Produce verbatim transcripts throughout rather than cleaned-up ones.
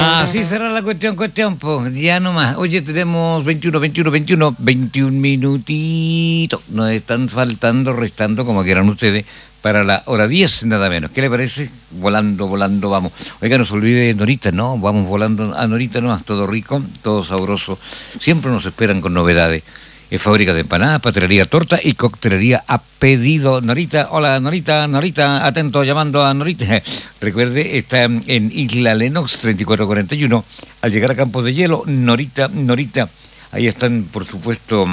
Así será la cuestión, cuestión, pues, ya nomás. Oye, tenemos veintiuno, veintiuno, veintiuno, veintiún minutitos. Nos están faltando, restando, como quieran ustedes, para la hora diez, nada menos. ¿Qué le parece? Volando, volando, vamos. Oiga, no se olvide Norita, ¿no? Vamos volando a Norita nomás, todo rico, todo sabroso. Siempre nos esperan con novedades. Es fábrica de empanadas, pastelería, torta y coctelería a pedido. Norita, hola Norita, Norita, atento llamando a Norita. Recuerde, está en Isla Lenox treinta y cuatro cuarenta y uno. Al llegar a Campos de Hielo, Norita, Norita. Ahí están, por supuesto,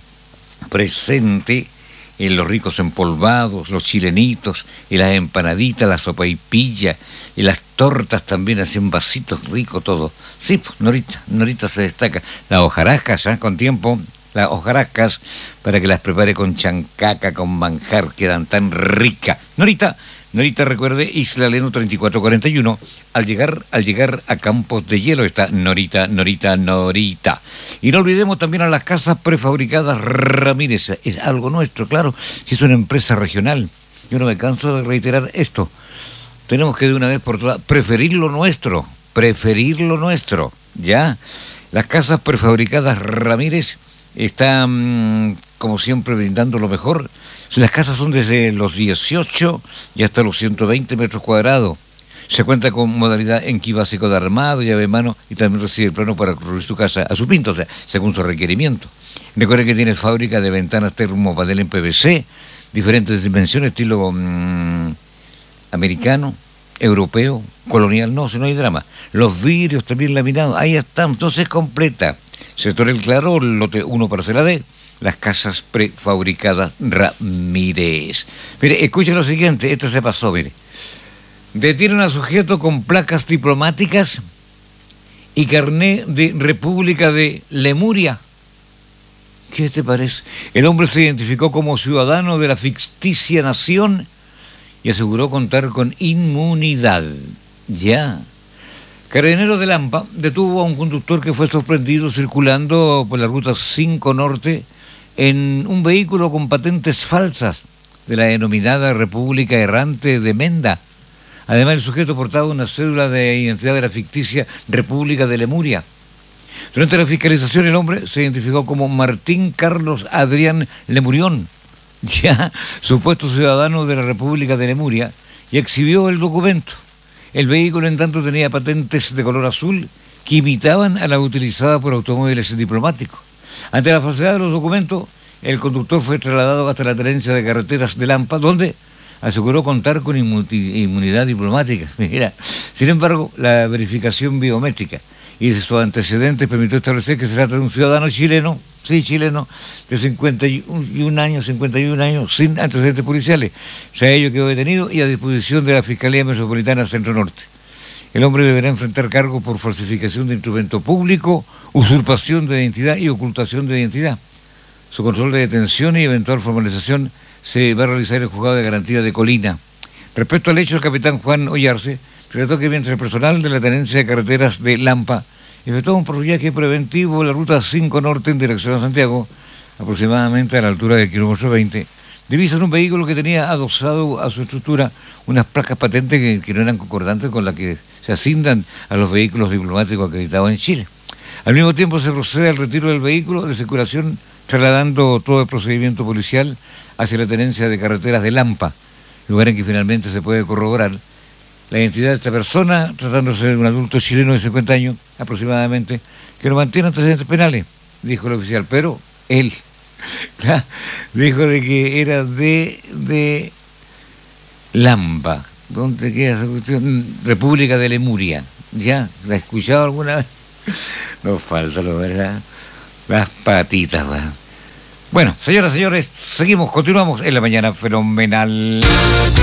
presentes en los ricos empolvados, los chilenitos, y las empanaditas, la sopaipilla, y las tortas también, así en vasitos ricos todo. Sí, pues, Norita, Norita se destaca. Las hojarascas, ya, con tiempo. Las hojarascas, para que las prepare con chancaca, con manjar, quedan tan ricas. Norita, Norita, recuerde, Isla Leno treinta y cuatro cuarenta y uno. Al llegar, al llegar a Campos de Hielo está Norita, Norita, Norita. Y no olvidemos también a las casas prefabricadas Ramírez. Es algo nuestro, claro, si es una empresa regional. Yo no me canso de reiterar esto. Tenemos que de una vez por todas preferir lo nuestro, preferir lo nuestro, ¿ya? Las casas prefabricadas Ramírez están, como siempre, brindando lo mejor. Las casas son desde los dieciocho y hasta los ciento veinte metros cuadrados. Se cuenta con modalidad en kit básico de armado, llave de mano, y también recibe el plano para construir su casa a su pinto, o sea, según su requerimiento. Recuerde que tiene fábrica de ventanas termopanel en P V C, diferentes dimensiones, estilo mmm, americano, europeo, colonial, no, si no hay drama. Los vidrios también laminados, ahí están, entonces completa. Sector El Claro, lote uno, parcela D, las casas prefabricadas Ramírez. Mire, escuche lo siguiente, esto se pasó, mire. Detienen a sujeto con placas diplomáticas y carné de República de Lemuria. ¿Qué te parece? El hombre se identificó como ciudadano de la ficticia nación y aseguró contar con inmunidad. Ya. Carabineros de Lampa detuvo a un conductor que fue sorprendido circulando por la ruta cinco Norte en un vehículo con patentes falsas de la denominada República Errante de Menda. Además, el sujeto portaba una cédula de identidad de la ficticia República de Lemuria. Durante la fiscalización, el hombre se identificó como Martín Carlos Adrián Lemurión, ya supuesto ciudadano de la República de Lemuria, y exhibió el documento. El vehículo, en tanto, tenía patentes de color azul que imitaban a la utilizada por automóviles diplomáticos. Ante la falsedad de los documentos, el conductor fue trasladado hasta la tenencia de carreteras de Lampa, donde aseguró contar con inmunidad diplomática. Mira, sin embargo, la verificación biométrica y de sus antecedentes permitió establecer que se trata de un ciudadano chileno, sí, chileno, de cincuenta y un años, cincuenta y un años, sin antecedentes policiales. O sea, ello quedó detenido y a disposición de la Fiscalía Metropolitana Centro Norte. El hombre deberá enfrentar cargos por falsificación de instrumento público, usurpación de identidad y ocultación de identidad. Su control de detención y eventual formalización se va a realizar en el juzgado de garantía de Colina. Respecto al hecho, el capitán Juan Ollarse relató que mientras el personal de la tenencia de carreteras de Lampa efectuó un patrullaje preventivo en la ruta cinco Norte en dirección a Santiago, aproximadamente a la altura del kilómetro veinte, divisan un vehículo que tenía adosado a su estructura unas placas patentes que, que no eran concordantes con las que se asignan a los vehículos diplomáticos acreditados en Chile. Al mismo tiempo se procede al retiro del vehículo de circulación, trasladando todo el procedimiento policial hacia la tenencia de carreteras de Lampa, lugar en que finalmente se puede corroborar la identidad de esta persona, tratándose de un adulto chileno de cincuenta años aproximadamente, que no mantiene antecedentes penales, dijo el oficial, pero él dijo de que era de, de Lampa. ¿Dónde queda esa cuestión? República de Lemuria. ¿Ya? ¿La he escuchado alguna vez? Nos falta, lo verdad. Las patitas, va. Bueno, señoras y señores, seguimos, continuamos en la mañana fenomenal.